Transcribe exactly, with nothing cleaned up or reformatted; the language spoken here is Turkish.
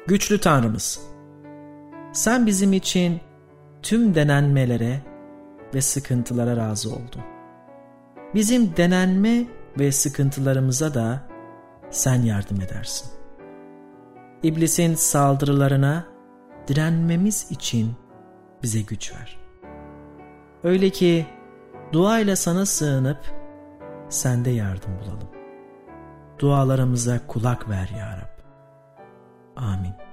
Güçlü Tanrımız, sen bizim için tüm denenmelere ve sıkıntılara razı oldun. Bizim denenme ve sıkıntılarımıza da sen yardım edersin. İblisin saldırılarına direnmemiz için bize güç ver. Öyle ki duayla sana sığınıp sende yardım bulalım. Dualarımıza kulak ver ya Rab. Amin.